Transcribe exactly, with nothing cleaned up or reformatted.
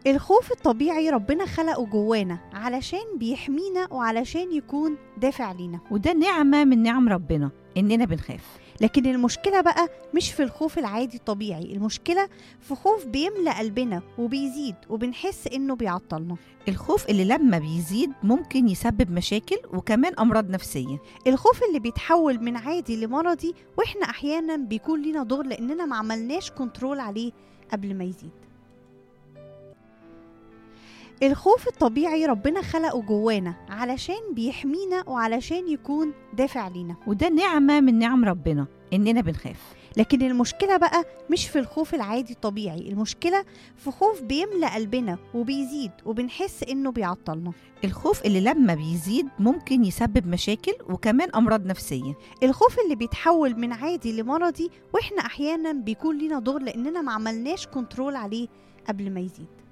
الخوف الطبيعي ربنا خلقه جوانا علشان بيحمينا وعلشان يكون دافع لينا، وده نعمة من نعم ربنا إننا بنخاف. لكن المشكلة بقى مش في الخوف العادي الطبيعي، المشكلة في خوف بيملأ قلبنا وبيزيد وبنحس إنه بيعطلنا. الخوف اللي لما بيزيد ممكن يسبب مشاكل وكمان أمراض نفسية. الخوف اللي بيتحول من عادي لمرضي، وإحنا أحيانا بيكون لينا دور لأننا ما عملناش كنترول عليه قبل ما يزيد. الخوف الطبيعي ربنا خلقه جوانا علشان بيحمينا وعلشان يكون دافع لينا، وده نعمة من نعم ربنا إننا بنخاف. لكن المشكلة بقى مش في الخوف العادي الطبيعي، المشكلة في خوف بيملأ قلبنا وبيزيد وبنحس إنه بيعطلنا. الخوف اللي لما بيزيد ممكن يسبب مشاكل وكمان أمراض نفسية. الخوف اللي بيتحول من عادي لمرضي، وإحنا أحيانا بيكون لينا دور لأننا ما عملناش كنترول عليه قبل ما يزيد.